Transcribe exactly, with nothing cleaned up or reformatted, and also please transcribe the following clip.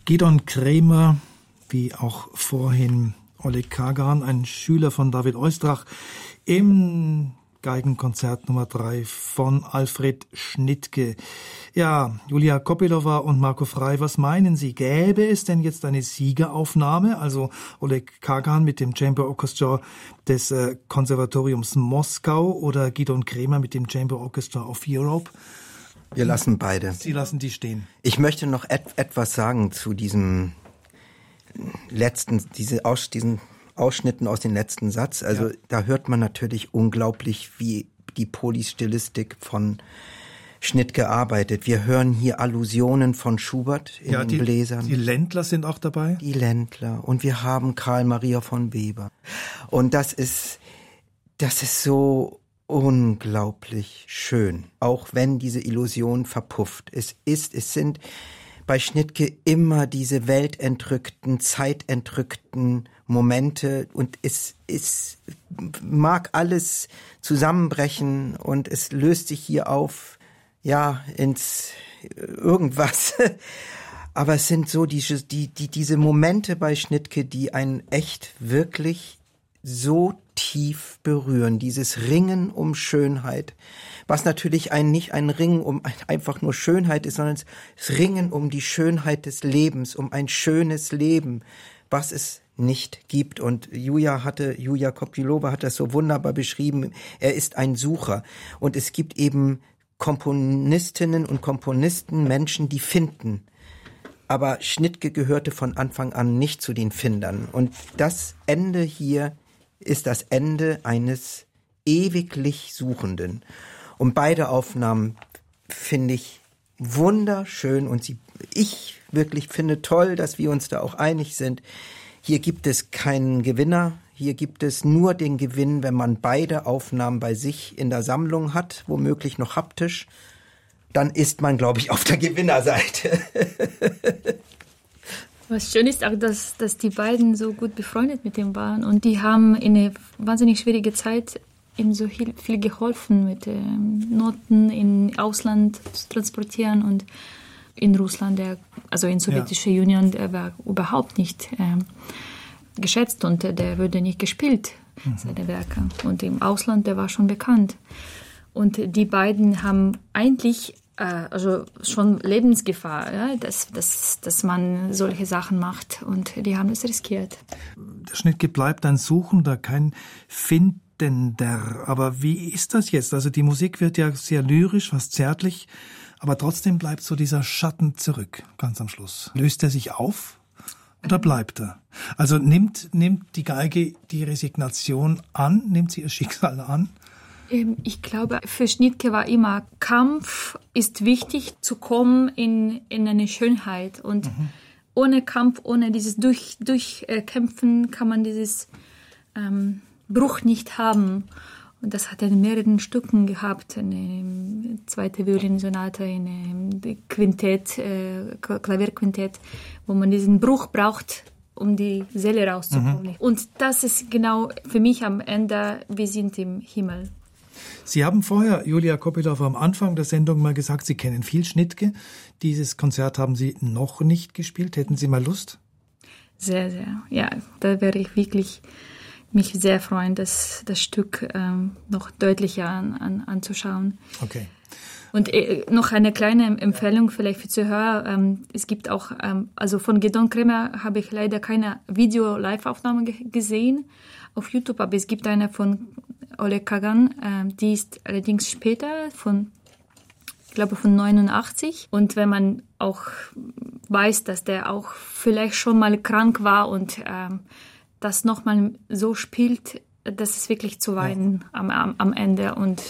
Gidon Kremer, wie auch vorhin Oleg Kagan, ein Schüler von David Oistrach, im Geigenkonzert Nummer drei von Alfred Schnittke. Ja, Julia Kopylova und Marco Frey, was meinen Sie? Gäbe es denn jetzt eine Siegeraufnahme? Also Oleg Kagan mit dem Chamber Orchestra des äh, Konservatoriums Moskau oder Gidon Kremer mit dem Chamber Orchestra of Europe? Wir lassen beide. Sie lassen die stehen. Ich möchte noch et- etwas sagen zu diesem letzten, diese Aus, diesen Ausschnitten aus dem letzten Satz. Also ja. Da hört man natürlich unglaublich, wie die Polystilistik von Schnittke arbeitet. Wir hören hier Allusionen von Schubert in ja, den die, Bläsern. Die Ländler sind auch dabei. Die Ländler. Und wir haben Karl Maria von Weber. Und das ist, das ist so unglaublich schön. Auch wenn diese Illusion verpufft. Es ist, es sind bei Schnittke immer diese weltentrückten, zeitentrückten Momente und es, es mag alles zusammenbrechen und es löst sich hier auf, ja, ins irgendwas. Aber es sind so die, die, die, diese Momente bei Schnittke, die einen echt wirklich so tief berühren, dieses Ringen um Schönheit, was natürlich ein, nicht ein Ringen um einfach nur Schönheit ist, sondern das Ringen um die Schönheit des Lebens, um ein schönes Leben, was es nicht gibt. Und Julia hatte, Julia Kopylova hat das so wunderbar beschrieben, er ist ein Sucher. Und es gibt eben Komponistinnen und Komponisten, Menschen, die finden. Aber Schnittke gehörte von Anfang an nicht zu den Findern. Und das Ende hier ist das Ende eines ewiglich Suchenden. Und beide Aufnahmen finde ich wunderschön und sie, ich wirklich finde toll, dass wir uns da auch einig sind. Hier gibt es keinen Gewinner, hier gibt es nur den Gewinn, wenn man beide Aufnahmen bei sich in der Sammlung hat, womöglich noch haptisch, dann ist man, glaube ich, auf der Gewinnerseite. Was schön ist auch, dass, dass die beiden so gut befreundet mit ihm waren und die haben in eine wahnsinnig schwierige Zeit ihm so viel, viel geholfen, mit ähm, Noten in Ausland zu transportieren und in Russland, der, also in sowjetischer ja. Union, der war überhaupt nicht ähm, geschätzt und der, der wurde nicht gespielt, mhm. seine Werke. Und im Ausland, der war schon bekannt. Und die beiden haben eigentlich also schon Lebensgefahr, ja, dass, dass, dass man solche Sachen macht und die haben es riskiert. Der Schnittke bleibt ein Suchender, kein Findender. Aber wie ist das jetzt? Also die Musik wird ja sehr lyrisch, fast zärtlich, aber trotzdem bleibt so dieser Schatten zurück, ganz am Schluss. Löst er sich auf oder bleibt er? Also nimmt, nimmt die Geige die Resignation an, nimmt sie ihr Schicksal an? Ich glaube, für Schnittke war immer, Kampf ist wichtig, zu kommen in, in eine Schönheit. Und mhm. ohne Kampf, ohne dieses Durch, Durchkämpfen kann man dieses ähm, Bruch nicht haben. Und das hat er in mehreren Stücken gehabt. Eine zweite Violinsonate, eine Quintett, äh, Klavierquintett, wo man diesen Bruch braucht, um die Seele rauszukommen. Mhm. Und das ist genau für mich am Ende, wir sind im Himmel. Sie haben vorher, Julia Kopylova, am Anfang der Sendung mal gesagt, Sie kennen viel Schnittke. Dieses Konzert haben Sie noch nicht gespielt. Hätten Sie mal Lust? Sehr, sehr. Ja, da wäre ich wirklich mich sehr freuen, das, das Stück ähm, noch deutlicher an, an, anzuschauen. Okay. Und äh, noch eine kleine Empfehlung vielleicht für Zuhörer. Ähm, es gibt auch, ähm, also von Gidon Kremer habe ich leider keine Video-Live-Aufnahme ge- gesehen auf YouTube, aber es gibt eine von Oleg Kagan, äh, die ist allerdings später von, ich glaube von neunundachtzig. Und wenn man auch weiß, dass der auch vielleicht schon mal krank war und ähm, das nochmal so spielt, das ist wirklich zu weinen ja. am, am, am Ende. Und